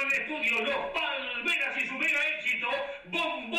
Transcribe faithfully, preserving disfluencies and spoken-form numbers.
en el estudio Los Palmeras y su mega éxito, Bombo